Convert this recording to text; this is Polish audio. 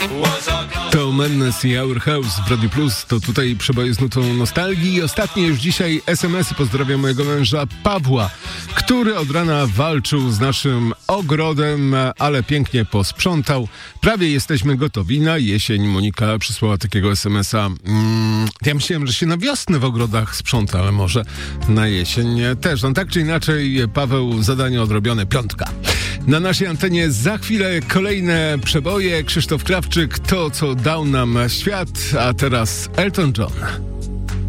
To Madness i Our House w Radio Plus. To tutaj przeboje z nutą nostalgii. I ostatnie już dzisiaj SMS-y. Pozdrawiam mojego męża Pawła, który od rana walczył z naszym ogrodem, ale pięknie posprzątał. Prawie jesteśmy gotowi na jesień. Monika przysłała takiego SMS-a. Ja myślałem, że się na wiosnę w ogrodach sprząta, ale może na jesień też. No tak czy inaczej, Paweł, zadanie odrobione, 5. Na naszej antenie za chwilę kolejne przeboje. Krzysztof Krawczyk, to co dał nam świat, a teraz Elton John.